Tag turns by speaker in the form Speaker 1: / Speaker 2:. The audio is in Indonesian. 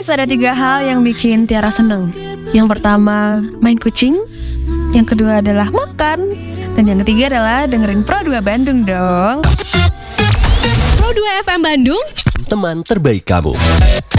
Speaker 1: ada 3 hal yang bikin Tiara seneng. Yang pertama, main kucing. Yang kedua adalah makan. Dan yang ketiga adalah dengerin Pro 2 Bandung dong.
Speaker 2: Pro 2 FM Bandung,
Speaker 3: teman terbaik kamu.